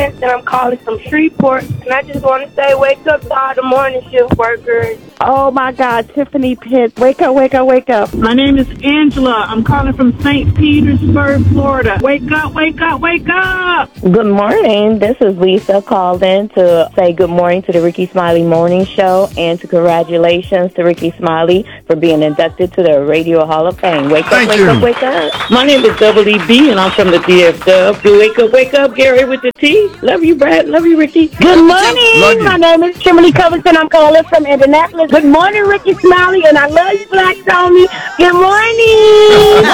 and I'm calling from Shreveport. And I just want to say, wake up to all the morning shift workers. Oh, my God, Tiffany Pitts. Wake up, wake up, wake up. My name is Angela. I'm calling from St. Petersburg, Florida. Wake up, wake up, wake up. Good morning. This is Lisa called in to say good morning to the Ricky Smiley Morning Show and to congratulations to Ricky Smiley for being inducted to the Radio Hall of Fame. Wake up, wake up, wake up. My name is Double E B, and I'm from the DF Dub. Wake up, Gary with the T. Love you, Brad. Love you, Ricky. Good morning. My name is Kimberly Covington. I'm calling from Indianapolis. Good morning, Ricky Smiley, and I love you, Black Tony. Good morning.